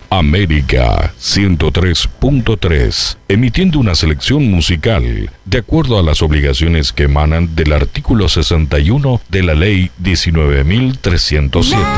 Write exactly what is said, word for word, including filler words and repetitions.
América ciento tres punto tres, emitiendo una selección musical de acuerdo a las obligaciones que emanan del artículo sesenta y uno de la Ley diecinueve mil trescientos siete.